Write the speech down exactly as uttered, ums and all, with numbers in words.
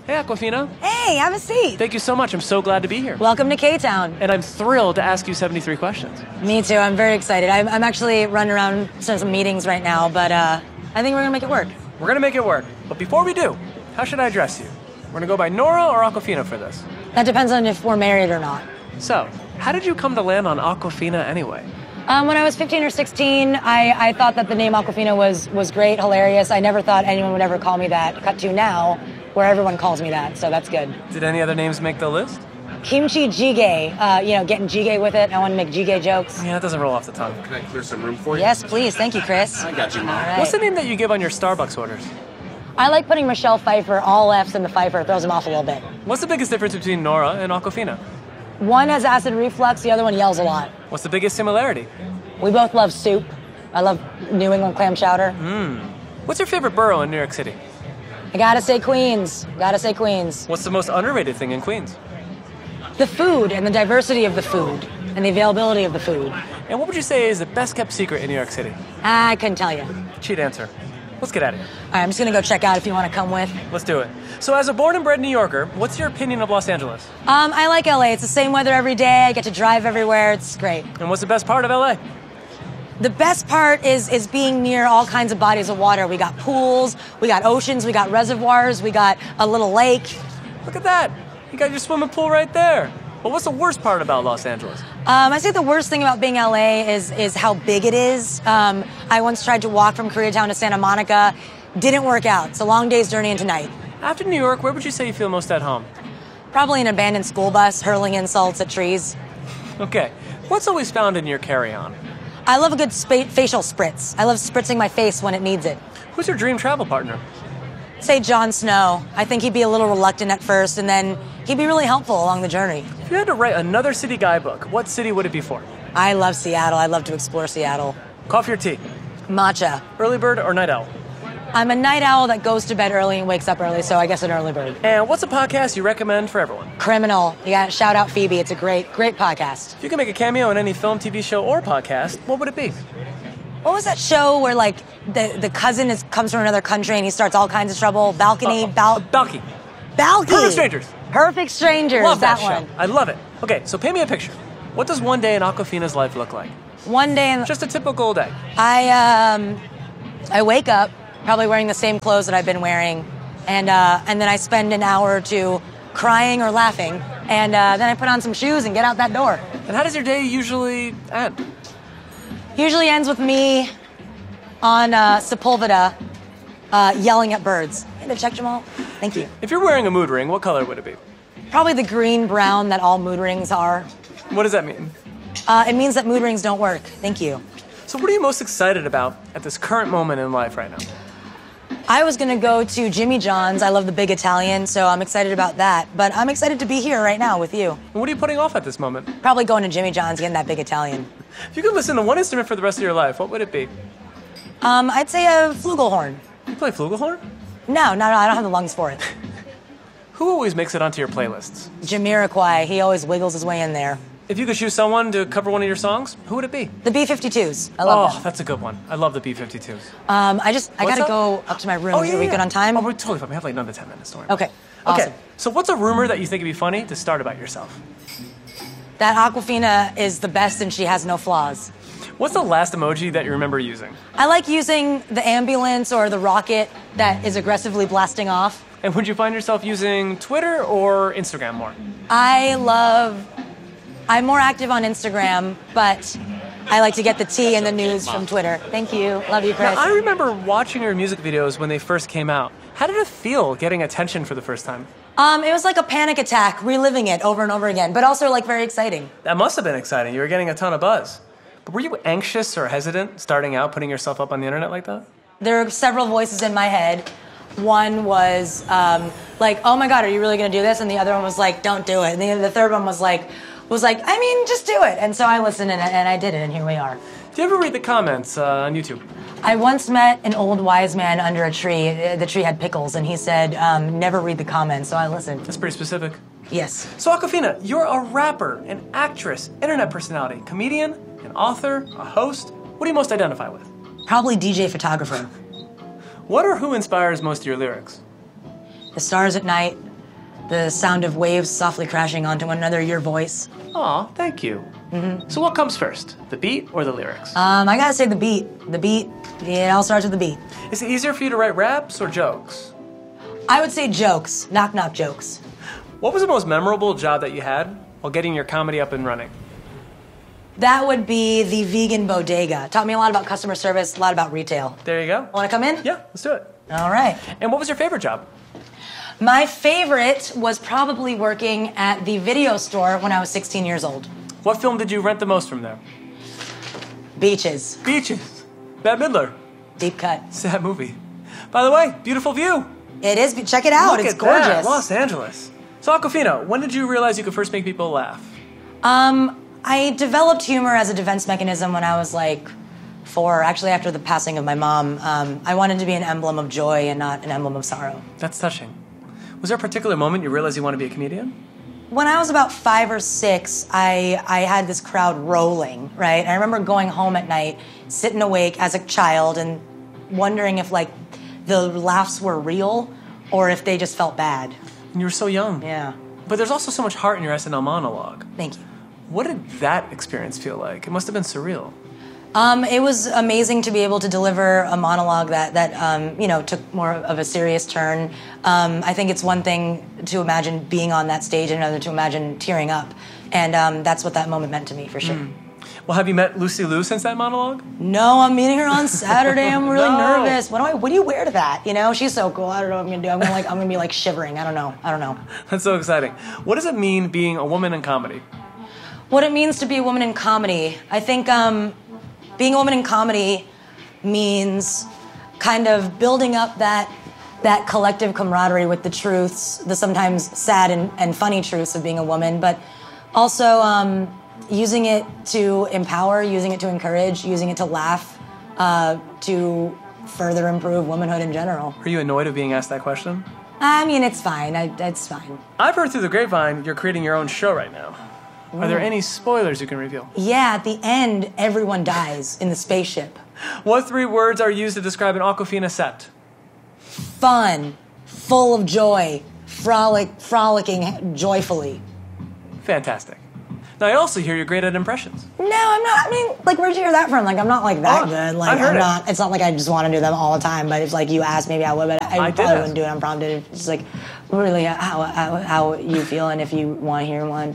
Hey, Awkwafina. Hey, have a seat. Thank you so much. I'm so glad to be here. Welcome to K-Town. And I'm thrilled to ask you seventy-three questions. Me too. I'm very excited. I'm, I'm actually running around to some meetings right now, but uh, I think we're going to make it work. We're going to make it work. But before we do, how should I address you? We're going to go by Nora or Awkwafina for this? That depends on if we're married or not. So, how did you come to land on Awkwafina anyway? Um, when I was fifteen or sixteen, I, I thought that the name Awkwafina was, was great, hilarious. I never thought anyone would ever call me that. Cut to now, where everyone calls me that, so that's good. Did any other names make the list? Kimchi jjigae, uh, you know, getting jjigae with it. I want to make jjigae jokes. Yeah, it doesn't roll off the tongue. Can I clear some room for you? Yes, please. Thank you, Chris. I got you, Mom. All right. What's the name that you give on your Starbucks orders? I like putting Michelle Pfeiffer, all F's in the Pfeiffer. It throws them off a little bit. What's the biggest difference between Nora and Awkwafina? One has acid reflux, the other one yells a lot. What's the biggest similarity? We both love soup. I love New England clam chowder. Hmm. What's your favorite borough in New York City? I gotta say Queens. Gotta say Queens. What's the most underrated thing in Queens? The food and the diversity of the food and the availability of the food. And what would you say is the best kept secret in New York City? I couldn't tell you. Cheat answer. Let's get at it. All right, I'm just gonna go check out if you want to come with. Let's do it. So as a born and bred New Yorker, what's your opinion of Los Angeles? Um, I like L A. It's the same weather every day. I get to drive everywhere. It's great. And what's the best part of L A? The best part is is being near all kinds of bodies of water. We got pools, we got oceans, we got reservoirs, we got a little lake. Look at that. You got your swimming pool right there. But what's the worst part about Los Angeles? Um, I say the worst thing about being L A is is how big it is. Um, I once tried to walk from Koreatown to Santa Monica. Didn't work out. It's a long day's journey into night. After New York, where would you say you feel most at home? Probably an abandoned school bus hurling insults at trees. Okay. What's always found in your carry-on? I love a good spa- facial spritz. I love spritzing my face when it needs it. Who's your dream travel partner? Say Jon Snow. I think he'd be a little reluctant at first, and then he'd be really helpful along the journey. If you had to write another city guidebook, what city would it be for? I love Seattle. I love to explore Seattle. Coffee or tea? Matcha. Early bird or night owl? I'm a night owl that goes to bed early and wakes up early, so I guess an early bird. And what's a podcast you recommend for everyone? Criminal. You got to shout out Phoebe. It's a great, great podcast. If you could make a cameo in any film, T V show, or podcast, what would it be? What was that show where, like, the, the cousin is, comes from another country and he starts all kinds of trouble? Balcony? Uh, Bal- Balky. Balky. Perfect Strangers. Perfect Strangers. Love that, that one. show. I love it. Okay, so paint me a picture. What does one day in Awkwafina's life look like? One day, in, Just a typical day. I um, I wake up, probably wearing the same clothes that I've been wearing, and uh, and then I spend an hour or two crying or laughing, and uh, then I put on some shoes and get out that door. And how does your day usually end? Usually ends with me on uh, Sepulveda uh, yelling at birds. Hey, to check Jamal. Thank you. If you're wearing a mood ring, what color would it be? Probably the green brown that all mood rings are. What does that mean? Uh, it means that mood rings don't work. Thank you. So what are you most excited about at this current moment in life right now? I was going to go to Jimmy John's. I love the big Italian, so I'm excited about that. But I'm excited to be here right now with you. And what are you putting off at this moment? Probably going to Jimmy John's, getting that big Italian. If you could listen to one instrument for the rest of your life, what would it be? Um, I'd say a flugelhorn. You play flugelhorn? No, no, no, I don't have the lungs for it. Who always makes it onto your playlists? Jamiroquai, he always wiggles his way in there. If you could choose someone to cover one of your songs, who would it be? The B fifty-twos. I love Oh, them. that's a good one. I love the B fifty-twos. Um, I just, I What's gotta up? go up to my room. Oh, Are yeah, we yeah. good on time? Oh, we're totally fine. We have like none to ten minutes. Don't worry. Okay, awesome. Okay, so what's a rumor that you think would be funny to start about yourself? That Awkwafina is the best and she has no flaws. What's the last emoji that you remember using? I like using the ambulance or the rocket that is aggressively blasting off. And would you find yourself using Twitter or Instagram more? I love, I'm more active on Instagram, but I like to get the tea and the news from Twitter. Thank you. Love you, Chris. Now, I remember watching your music videos when they first came out. How did it feel getting attention for the first time? Um, it was like a panic attack, reliving it over and over again, but also like very exciting. That must have been exciting. You were getting a ton of buzz. But were you anxious or hesitant starting out, putting yourself up on the internet like that? There are several voices in my head. One was um, like, "Oh my God, are you really going to do this?" And the other one was like, "Don't do it." And the, the third one was like, "Was like, I mean, just do it." And so I listened and, and I did it, and here we are. Do you ever read the comments uh, on YouTube? I once met an old wise man under a tree. The tree had pickles, and he said, um, "Never read the comments." So I listened. That's pretty specific. Yes. So Awkwafina, you're a rapper, an actress, internet personality, comedian, an author, a host. What do you most identify with? Probably D J photographer. What or who inspires most of your lyrics? The stars at night, the sound of waves softly crashing onto one another, your voice. Aw, thank you. Mm-hmm. So what comes first, the beat or the lyrics? Um, I gotta say the beat. The beat, it all starts with the beat. Is it easier for you to write raps or jokes? I would say jokes, knock-knock jokes. What was the most memorable job that you had while getting your comedy up and running? That would be the vegan bodega. Taught me a lot about customer service, a lot about retail. There you go. Want to come in? Yeah, let's do it. All right. And what was your favorite job? My favorite was probably working at the video store when I was sixteen years old. What film did you rent the most from there? Beaches. Beaches. Bette Midler. Deep cut. Sad movie. By the way, beautiful view. It is. Check it out. Look it's at gorgeous. That. Los Angeles. So Awkwafina, when did you realize you could first make people laugh? Um, I developed humor as a defense mechanism when I was like four. Actually, after the passing of my mom, um, I wanted to be an emblem of joy and not an emblem of sorrow. That's touching. Was there a particular moment you realized you wanted to be a comedian? When I was about five or six, I, I had this crowd rolling, right? I remember going home at night, sitting awake as a child and wondering if, like, the laughs were real or if they just felt bad. And you were so young. Yeah. But there's also so much heart in your S N L monologue. Thank you. What did that experience feel like? It must have been surreal. Um, it was amazing to be able to deliver a monologue that, that um, you know, took more of a serious turn. Um, I think it's one thing to imagine being on that stage and another to imagine tearing up. And um, that's what that moment meant to me, for sure. Mm. Well, have you met Lucy Liu since that monologue? No, I'm meeting her on Saturday. I'm really no. nervous. What do I? What do you wear to that? You know, she's so cool. I don't know what I'm gonna do. I'm gonna like. I'm gonna be like shivering. I don't know. I don't know. That's so exciting. What does it mean being a woman in comedy? What it means to be a woman in comedy, I think. Um, Being a woman in comedy means kind of building up that that collective camaraderie with the truths, the sometimes sad and, and funny truths of being a woman, but also um, using it to empower, using it to encourage, using it to laugh, uh, to further improve womanhood in general. Are you annoyed of being asked that question? I mean, it's fine. I, it's fine. I've heard through the grapevine you're creating your own show right now. Are there any spoilers you can reveal? Yeah, at the end, everyone dies in the spaceship. What three words are used to describe an Awkwafina set? Fun, full of joy, frolic, frolicking joyfully. Fantastic. Now, I also hear you're great at impressions. No, I'm not. I mean, like, where'd you hear that from? Like, I'm not like that oh, good. Like, I've heard I'm it. not. It's not like I just want to do them all the time. But if like you asked, maybe I would. But I, I probably did wouldn't do it unprompted. It's just like really how how, how you feel, and if you want to hear one.